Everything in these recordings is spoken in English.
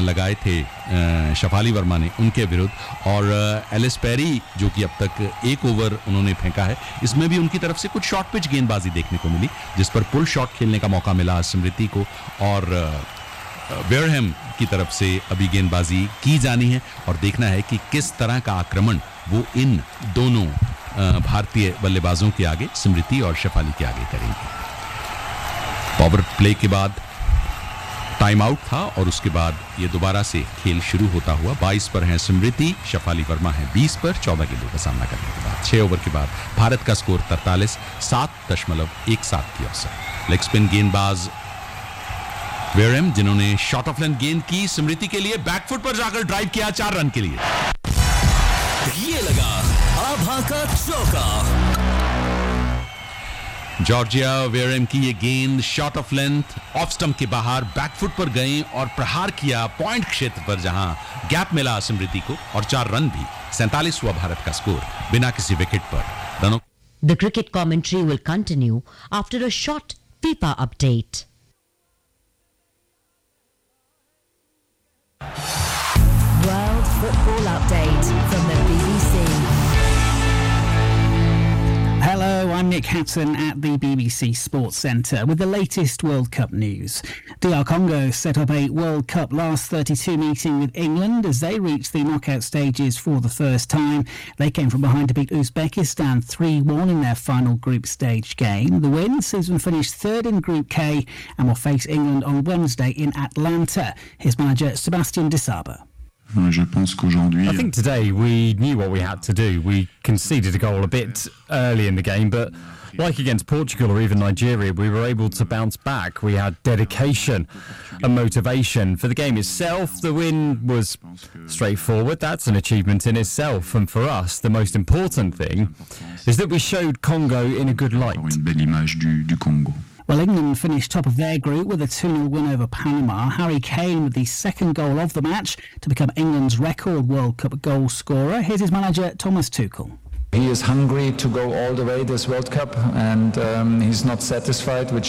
लगाए थे शफाली वर्मा ने उनके विरुद्ध, और एलिस पेरी जो कि अब तक 1 ओवर उन्होंने फेंका है, इसमें भी उनकी तरफ से कुछ शॉर्ट पिच गेंदबाजी देखने को मिली, जिस पर पुल शॉट खेलने का मौका मिला स्मृति को, और वेयरहैम की तरफ से अभी गेंदबाजी की जानी है और देखना है कि किस तरह का आक्रमण वो इन दोनों भारतीय बल्लेबाजों के आगे, स्मृति और शफाली के आगे करेंगे। पावर प्ले के बाद टाइम आउट था और उसके बाद ये दोबारा से खेल शुरू होता हुआ। 22 पर हैं स्मृति, शफाली वर्मा है 20 पर 14 गेंदों का सामना करने के बाद। 6 ओवर के बाद भारत का स्कोर 43, 7.17 की औसत। लेग स्पिन गेंदबाज वेयरहैम, जिन्होंने शॉट ऑफ लेंथ गेंद की स्मृति के लिए, बैकफुट पर जाकर ड्राइव किया 4 रन के लिए। ये लगा आभा का चौका। जॉर्जिया वेयरहैम की ये गेंद shot of length off stump के बाहर बैकफुट पर गई और प्रहार किया पॉइंट क्षेत्र पर, जहां गैप मिला स्मृति को, और 4 रन भी। 47 हुआ भारत का स्कोर बिना किसी विकेट पर। रनों The cricket commentary will continue after a short FIFA update. World Football Update from the BBC. Hello, I'm Nick Hatton at the BBC Sports Centre with the latest World Cup news. DR Congo set up a World Cup last 32 meeting with England as they reached the knockout stages for the first time. They came from behind to beat Uzbekistan 3-1 in their final group stage game. The win sees them finish third in Group K and will face England on Wednesday in Atlanta. Here's manager Sebastian Disaba. I think today we knew what we had to do. We conceded a goal a bit early in the game, but like against Portugal or even Nigeria, we were able to bounce back. We had dedication and motivation. For the game itself, the win was straightforward. That's an achievement in itself. And for us, the most important thing is that we showed Congo in a good light. Well, England finished top of their group with a 2-0 win over Panama. Harry Kane with the second goal of the match to become England's record World Cup goal scorer. Here's his manager, Thomas Tuchel. He is hungry to go all the way this World Cup, and he's not satisfied, which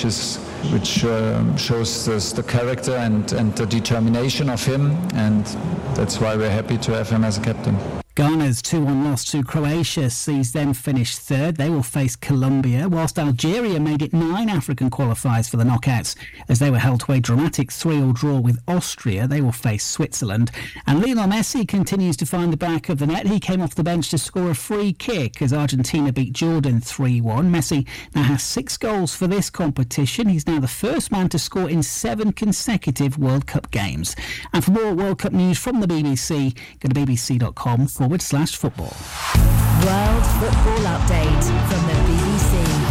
shows us the character and the determination of him, and that's why we're happy to have him as a captain. Ghana's 2-1 loss to Croatia sees them finish third. They will face Colombia, whilst Algeria made it 9 African qualifiers for the knockouts as they were held to a dramatic 3-3 draw with Austria. They will face Switzerland. And Lionel Messi continues to find the back of the net. He came off the bench to score a free kick as Argentina beat Jordan 3-1. Messi now has 6 goals for this competition. He's now the first man to score in 7 consecutive World Cup games. And for more World Cup news from the BBC, go to bbc.com/football. World Football Update from the BBC.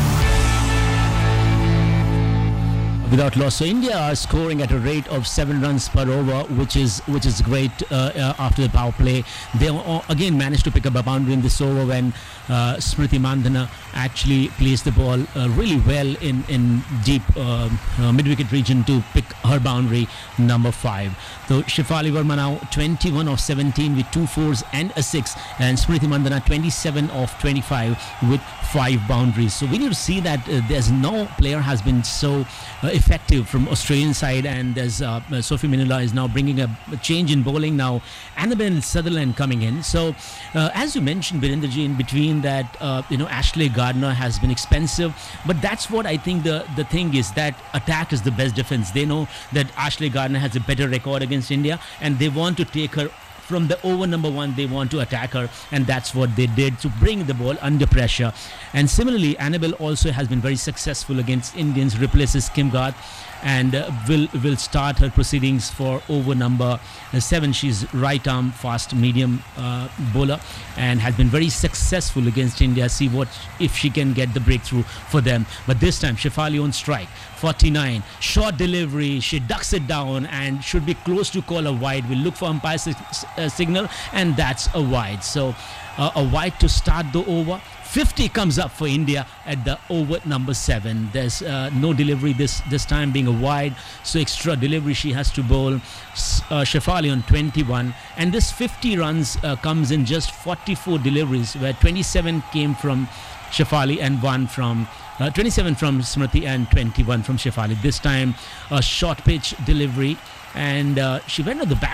Without loss, so India are scoring at a rate of 7 runs per over, which is great after the power play. They again managed to pick up a boundary in this over when Smriti Mandhana actually placed the ball really well in deep mid-wicket region to pick her boundary, number 5. So Shefali Verma now 21 of 17 with 2 fours and a 6, and Smriti Mandhana 27 of 25 with 5 boundaries. So we need to see that there's no player has been so effective from Australian side, and there's Sophie Minula is now bringing a change in bowling now. Annabelle Sutherland coming in. So as you mentioned, Birendraji, in between that, Ashley Gardner has been expensive, but that's what I think the thing is, that attack is the best defense. They know that Ashley Gardner has a better record against India, and they want to take her from the over number 1. They want to attack her, and that's what they did to bring the ball under pressure. And similarly, Annabelle also has been very successful against Indians, replaces Kim Garth, and will start her proceedings for over number 7. She's right arm fast medium bowler and has been very successful against India. See what if she can get the breakthrough for them. But this time Shefali on strike, 49, short delivery, she ducks it down and should be close to call a wide. We'll look for umpire signal, and that's a wide. So a wide to start the over. 50 comes up for India at the over number 7. There's no delivery this time, being a wide, so extra delivery she has to bowl. Shefali on 21, and this 50 runs comes in just 44 deliveries, where 27 came from Shefali and 1 from 27 from Smriti and 21 from Shefali. This time a short pitch delivery, and she went on the back